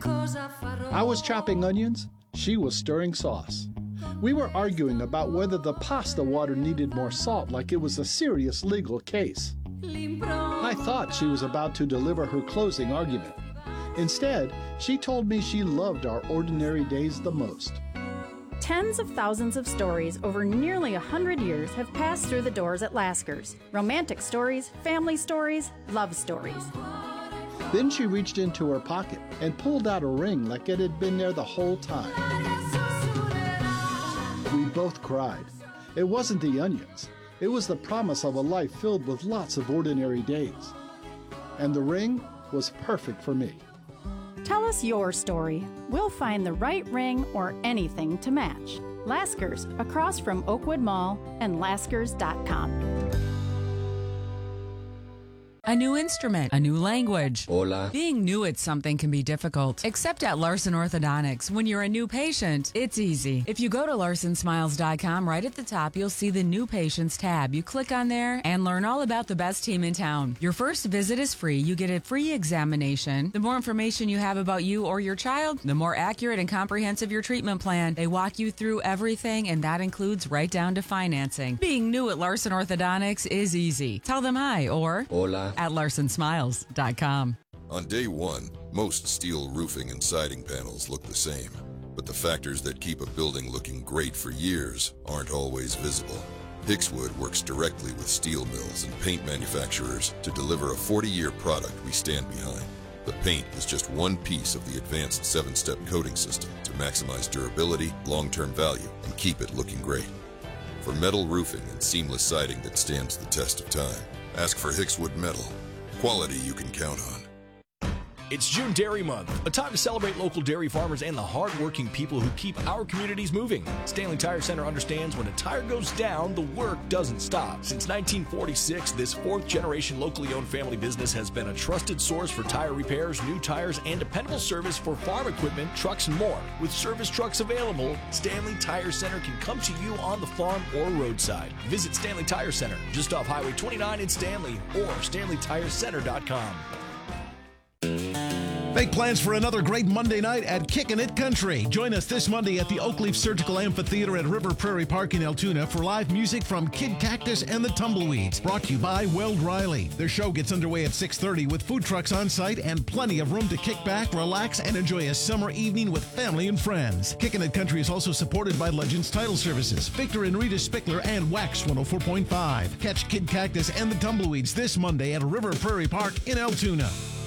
I was chopping onions, she was stirring sauce. We were arguing about whether the pasta water needed more salt, like it was a serious legal case. I thought she was about to deliver her closing argument. Instead, she told me she loved our ordinary days the most. Tens of thousands of stories over nearly 100 years have passed through the doors at Lasker's. Romantic stories, family stories, love stories. Then she reached into her pocket and pulled out a ring like it had been there the whole time. We both cried. It wasn't the onions. It was the promise of a life filled with lots of ordinary days. And the ring was perfect for me. Tell us your story. We'll find the right ring or anything to match. Lasker's, across from Oakwood Mall, and laskers.com. A new instrument, a new language. Hola. Being new at something can be difficult, except at Larson Orthodontics. When you're a new patient, it's easy. If you go to larsonsmiles.com, right at the top, you'll see the New Patients tab. You click on there and learn all about the best team in town. Your first visit is free. You get a free examination. The more information you have about you or your child, the more accurate and comprehensive your treatment plan. They walk you through everything, and that includes right down to financing. Being new at Larson Orthodontics is easy. Tell them hi or Hola. at larsonsmiles.com. On day one, most steel roofing and siding panels look the same, but the factors that keep a building looking great for years aren't always visible. Hixwood works directly with steel mills and paint manufacturers to deliver a 40-year product we stand behind. The paint is just one piece of the advanced 7-step coating system to maximize durability, long-term value, and keep it looking great. For metal roofing and seamless siding that stands the test of time, ask for Hixwood Metal. Quality you can count on. It's June Dairy Month, a time to celebrate local dairy farmers and the hard-working people who keep our communities moving. Stanley Tire Center understands when a tire goes down, the work doesn't stop. Since 1946, this fourth-generation locally owned family business has been a trusted source for tire repairs, new tires, and dependable service for farm equipment, trucks, and more. With service trucks available, Stanley Tire Center can come to you on the farm or roadside. Visit Stanley Tire Center, just off Highway 29 in Stanley, or StanleyTireCenter.com. Make plans for another great Monday night at Kickin' It Country. Join us this Monday at the Oakleaf Surgical Amphitheater at River Prairie Park in Altoona for live music from Kid Cactus and the Tumbleweeds. Brought to you by Weld Riley. Their show gets underway at 6:30 with food trucks on site and plenty of room to kick back, relax, and enjoy a summer evening with family and friends. Kickin' It Country is also supported by Legends Title Services, Victor and Rita Spickler, and Wax 104.5. Catch Kid Cactus and the Tumbleweeds this Monday at River Prairie Park in Altoona.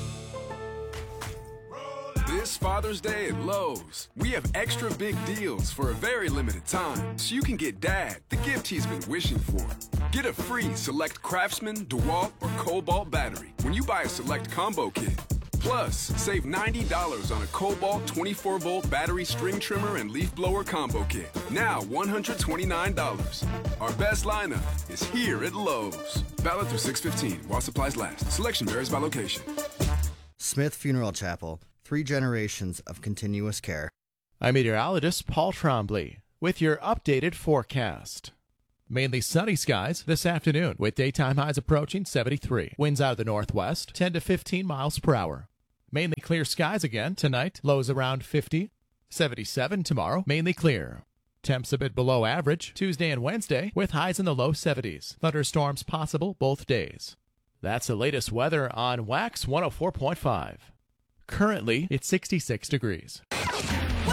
This Father's Day at Lowe's, we have extra big deals for a very limited time, so you can get Dad the gift he's been wishing for. Get a free Select Craftsman, DeWalt, or Cobalt battery when you buy a Select Combo Kit. Plus, save $90 on a Cobalt 24-volt battery string trimmer and leaf blower combo kit. Now $129. Our best lineup is here at Lowe's. Valid through 6/15 while supplies last. Selection varies by location. Smith Funeral Chapel. 3 generations of continuous care. I'm meteorologist Paul Trombley with your updated forecast. Mainly sunny skies this afternoon with daytime highs approaching 73. Winds out of the northwest, 10 to 15 miles per hour. Mainly clear skies again tonight, lows around 50. 77 tomorrow, mainly clear. Temps a bit below average Tuesday and Wednesday with highs in the low 70s. Thunderstorms possible both days. That's the latest weather on Wax 104.5. Currently, it's 66 degrees.